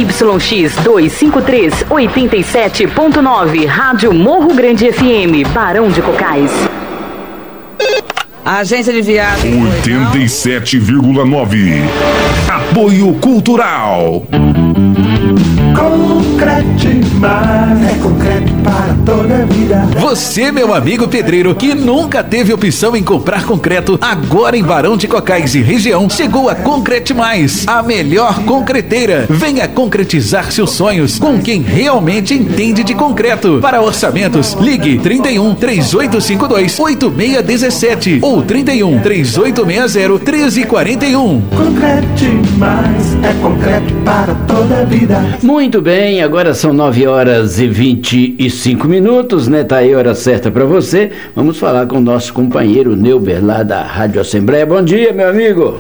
ZYX 253, 87.9, Rádio Morro Grande FM, Barão de Cocais. A agência de viagem 87,9. Apoio Cultural. Concretimar é concreto para toda a vida. Você, meu amigo pedreiro, que nunca teve opção em comprar concreto, agora em Barão de Cocais e região, chegou a Concrete Mais, a melhor concreteira. Venha concretizar seus sonhos com quem realmente entende de concreto. Para orçamentos, ligue 31 3852 8617 ou 31 3860 1341. Concretimais é concreto para toda a vida. Muito bem, agora são 9h25, né? Tá aí a hora certa para você. Vamos falar com o nosso companheiro Neuber, lá da Rádio Assembleia. Bom dia, meu amigo.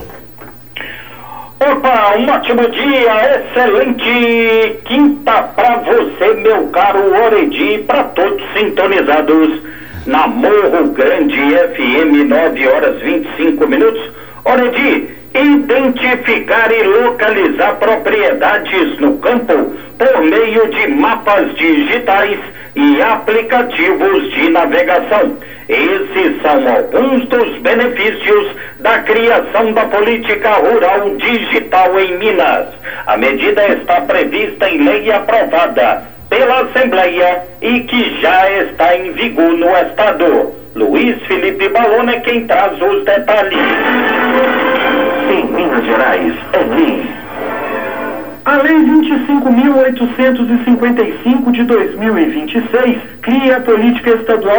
Opa, um ótimo dia, excelente quinta para você, meu caro Oredi, para todos sintonizados na Morro Grande FM, 9h25. Oredi, identificar e localizar propriedades no campo por meio de mapas digitais e aplicativos de navegação. Esses são alguns dos benefícios da criação da política rural digital em Minas. A medida está prevista em lei aprovada pela Assembleia e que já está em vigor no Estado. Luiz Felipe Balona é quem traz os detalhes. Em Minas Gerais, é lei. A Lei 25.855 de 2026 cria a política estadual